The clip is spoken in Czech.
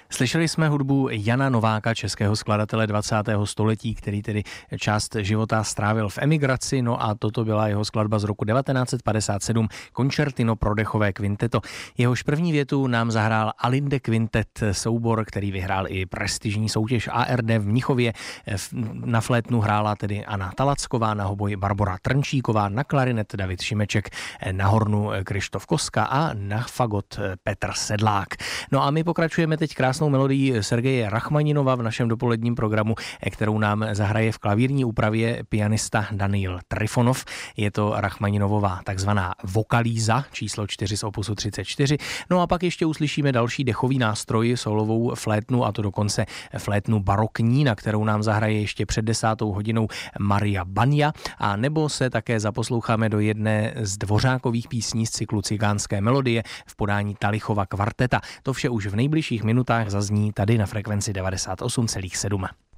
Slyšeli jsme hudbu Jana Nováka, českého skladatele 20. století, který tedy část života strávil v emigraci, no a toto byla jeho skladba z roku 1957, Concertino pro dechové kvinteto. Jehož první větu nám zahrál Alinde Quintet, soubor, který vyhrál i prestižní soutěž ARD v Mnichově. Na flétnu hrála tedy Anna Talacková, na hoboj Barbora Trnčíková, na klarinet David Šimeček, na hornu Krištof Koska a na fagot Petr Sedlák. No a my pokračujeme teď krásnou melodií Sergeje Rachmaninova v našem dopoledním programu, kterou nám zahraje v klavírní úpravě pianista Daniil Trifonov. Je to Rachmaninovová takzvaná vokalíza, číslo 4 z opusu 34. No a pak ještě uslyšíme další dechový nástroj, solovou flétnu, a to dokonce flétnu barokní, na kterou nám zahraje ještě před 10. hodinou Maria Banja, a nebo se také zaposloucháme do jedné z dvořákových písní z cyklu Cigánské melodie v podání Talichova kvarteta. To vše už v nejbližších minutách zazní tady na frekvenci 98,7.